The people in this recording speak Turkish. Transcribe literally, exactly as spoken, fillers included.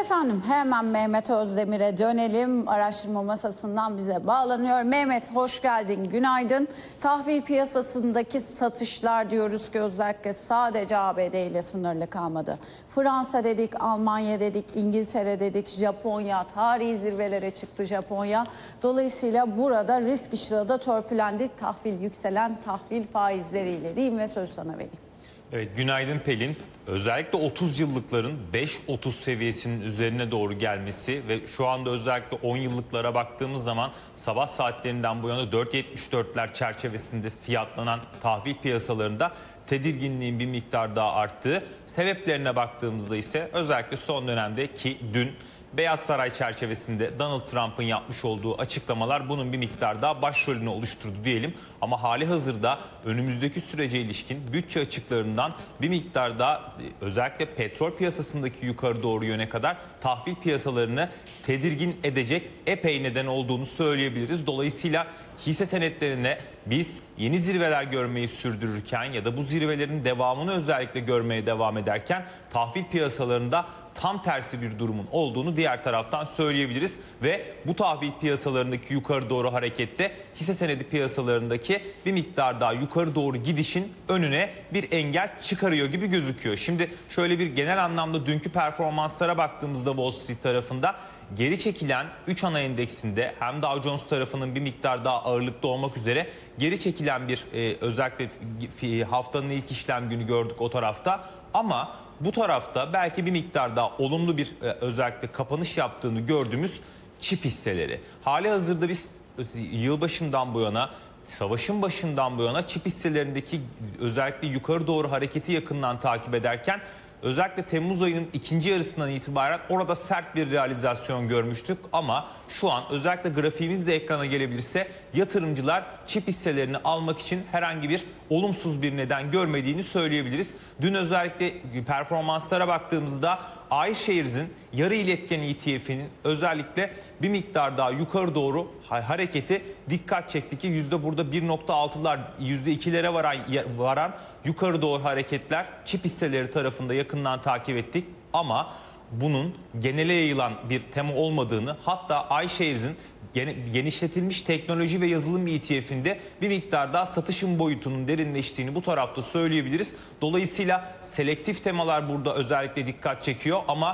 Efendim hemen Mehmet Özdemir'e dönelim. Araştırma masasından bize bağlanıyor. Mehmet hoş geldin, günaydın. Tahvil piyasasındaki satışlar diyoruz ki özellikle sadece A B D ile sınırlı kalmadı. Fransa dedik, Almanya dedik, İngiltere dedik, Japonya, tarihi zirvelere çıktı Japonya. Dolayısıyla burada risk iştahı da törpülendi tahvil, yükselen tahvil faizleriyle diyeyim ve söz sana vereyim. Evet, günaydın Pelin. Özellikle otuz yıllıkların beş otuz seviyesinin üzerine doğru gelmesi ve şu anda özellikle on yıllıklara baktığımız zaman sabah saatlerinden bu yana dört yetmiş dörtler çerçevesinde fiyatlanan tahvil piyasalarında tedirginliğin bir miktar daha arttığı. Sebeplerine baktığımızda ise özellikle son dönemde ki dün Beyaz Saray çerçevesinde Donald Trump'ın yapmış olduğu açıklamalar bunun bir miktar daha başrolünü oluşturdu diyelim. Ama hali hazırda önümüzdeki sürece ilişkin bütçe açıklarından bir miktar daha özellikle petrol piyasasındaki yukarı doğru yöne kadar tahvil piyasalarını tedirgin edecek epey neden olduğunu söyleyebiliriz. Dolayısıyla hisse senetlerine biz yeni zirveler görmeyi sürdürürken ya da bu zirvelerin devamını özellikle görmeye devam ederken tahvil piyasalarında tam tersi bir durumun olduğunu diğer taraftan söyleyebiliriz. Ve bu tahvil piyasalarındaki yukarı doğru harekette hisse senedi piyasalarındaki bir miktar daha yukarı doğru gidişin önüne bir engel çıkarıyor gibi gözüküyor. Şimdi şöyle bir genel anlamda dünkü performanslara baktığımızda Wall Street tarafında geri çekilen üç ana endeksinde hem Dow Jones tarafının bir miktar daha ağırlıklı olmak üzere geri çekilen bir e, özellikle haftanın ilk işlem günü gördük o tarafta. Ama bu tarafta belki bir miktar daha olumlu bir e, özellikle kapanış yaptığını gördüğümüz çip hisseleri. Hali hazırda biz yılbaşından bu yana, savaşın başından bu yana çip hisselerindeki özellikle yukarı doğru hareketi yakından takip ederken özellikle Temmuz ayının ikinci yarısından itibaren orada sert bir realizasyon görmüştük. Ama şu an özellikle grafiğimiz de ekrana gelebilirse yatırımcılar çip hisselerini almak için herhangi bir olumsuz bir neden görmediğini söyleyebiliriz. Dün özellikle performanslara baktığımızda iShares'in yarı iletken E T F'inin özellikle bir miktar daha yukarı doğru hareketi dikkat çekti ki yüzde burada bir nokta altılar yüzde ikilere varan, varan yukarı doğru hareketler çip hisseleri tarafında yakından takip ettik. Ama bunun genele yayılan bir tema olmadığını, hatta iShares'in genişletilmiş teknoloji ve yazılım E T F'inde bir miktar daha satışın boyutunun derinleştiğini bu tarafta söyleyebiliriz. Dolayısıyla selektif temalar burada özellikle dikkat çekiyor ama